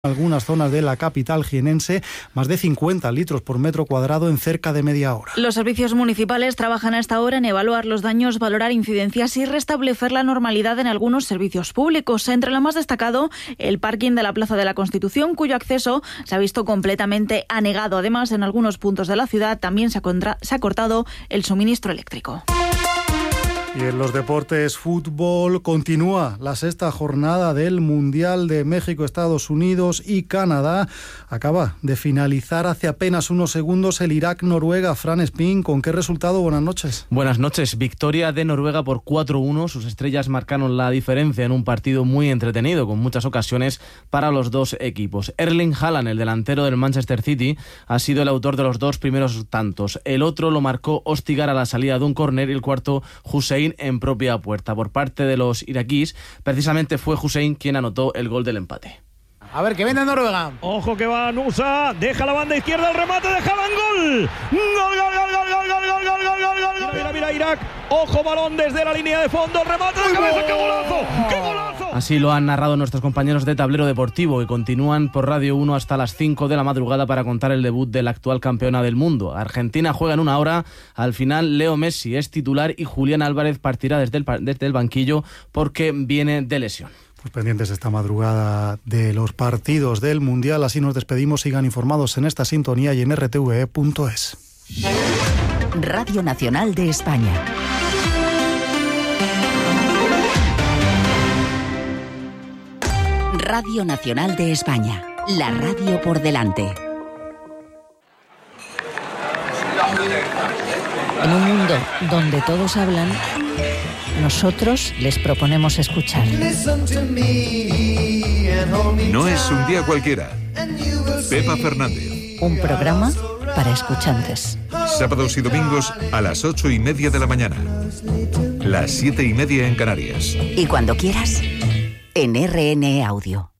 algunas zonas de la capital jienense, más de 50 litros por metro cuadrado en cerca de media hora. Los servicios municipales trabajan a esta hora en evaluar los daños, valorar incidencias y restablecer la normalidad en algunos servicios públicos. Entre lo más destacado, el parking de la Plaza de la Constitución, cuyo acceso se ha visto completamente anegado. Además, en algunos puntos de la ciudad también se ha cortado el suministro eléctrico. Y en los deportes, fútbol, continúa la sexta jornada del Mundial de México, Estados Unidos y Canadá. Acaba de finalizar hace apenas unos segundos el Irak-Noruega. Fran Espín, ¿con qué resultado? Buenas noches. Buenas noches. Victoria de Noruega por 4-1. Sus estrellas marcaron la diferencia en un partido muy entretenido, con muchas ocasiones para los dos equipos. Erling Haaland, el delantero del Manchester City, ha sido el autor de los dos primeros tantos. El otro lo marcó Ostigar a la salida de un córner y el cuarto, Hussein, en propia puerta. Por parte de los iraquíes, precisamente fue Hussein quien anotó el gol del empate. A ver, que viene Noruega. Ojo que va Nusa, deja la banda izquierda, el remate de Haaland, gol. Mira, Irak. Ojo, balón desde la línea de fondo, el remate de cabeza, ¡qué golazo! ¡Qué golazo! Así lo han narrado nuestros compañeros de Tablero Deportivo, que continúan por Radio 1 hasta las 5 de la madrugada para contar el debut de la actual campeona del mundo. Argentina juega en una hora. Al final, Leo Messi es titular y Julián Álvarez partirá desde el banquillo porque viene de lesión. Pues pendientes esta madrugada de los partidos del Mundial. Así nos despedimos. Sigan informados en esta sintonía y en rtve.es. Radio Nacional de España. Radio Nacional de España. La radio por delante. En un mundo donde todos hablan, nosotros les proponemos escuchar. No es un día cualquiera. Pepa Fernández. Un programa para escuchantes. Sábados y domingos a las 8:30 de la mañana. Las 7:30 en Canarias. Y cuando quieras, en RN Audio.